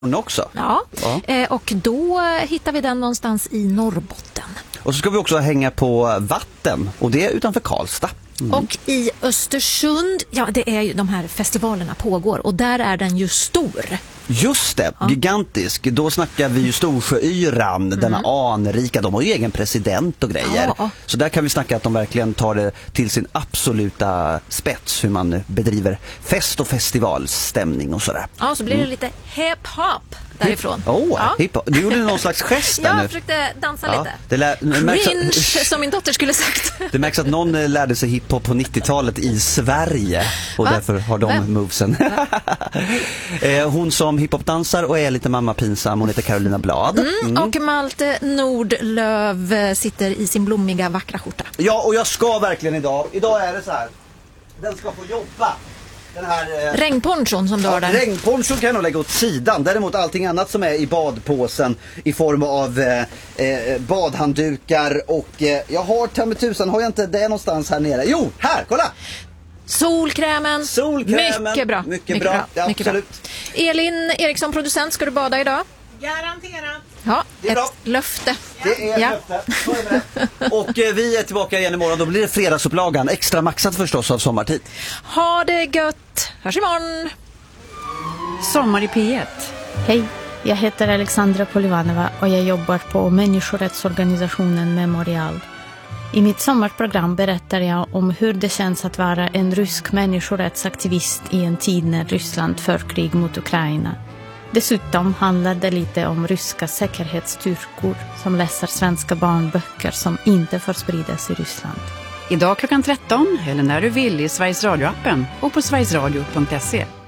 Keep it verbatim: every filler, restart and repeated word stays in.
också. Ja, ja. Eh, och då hittar vi den någonstans i Norrbotten. Och så ska vi också hänga på vatten, och det är utanför Karlstad. Mm. Och i Östersund, ja det är ju de här festivalerna pågår och där är den ju stor. Just det, ja. gigantisk. Då snackar vi ju Storsjöyran, mm. denna anrika. De har ju egen president och grejer. Ja. Så där kan vi snacka att de verkligen tar det till sin absoluta spets, hur man bedriver fest- och festivalstämning och sådär. Ja, så blir det mm. lite hip-hop därifrån. Åh, oh, ja. hip-hop. Du gjorde någon slags gest där ja, nu. Jag försökte dansa ja, lite. Det lär, Cringe, att, som min dotter skulle sagt. Det märks att någon lärde sig hiphop på nittiotalet i Sverige. Och Va? därför har de Vem? movesen. Hon som hiphopdansar och är lite mamma pinsam, hon heter Carolina Blad. Mm, mm. Och Malte Nordlöv sitter i sin blommiga vackra skjorta. Ja, och jag ska verkligen idag. Idag är det så här. Den ska få jobba. Den här eh, regnponchon som du ja, har där. Regnponchon kan jag nog lägga åt sidan. Däremot allting annat som är i badpåsen i form av eh, eh, badhanddukar och eh, jag har ta med tusan, har jag inte det någonstans här nere? Jo, här, kolla! Solkrämen. Solkrämen. Mycket bra. Mycket, Mycket bra. bra. Ja, Mycket absolut. Bra. Elin Eriksson, producent, ska du bada idag? Garanterat. Ja, det är ett bra. löfte. Det är ett ja. löfte. Så är det. Och eh, vi är tillbaka igen imorgon. Då blir det fredagsupplagan. Extra maxat förstås av sommartid. Ha det gött. Hörs imorgon. Sommar i P ett. Hej, jag heter Alexandra Polivanova och jag jobbar på människorättsorganisationen Memorial. I mitt sommarprogram berättar jag om hur det känns att vara en rysk människorättsaktivist i en tid när Ryssland för krig mot Ukraina. Dessutom handlar det lite om ryska säkerhetsstyrkor som läser svenska barnböcker som inte får spridas i Ryssland. Idag klockan tretton eller när du vill i Sveriges Radio-appen och på sverigesradio punkt se.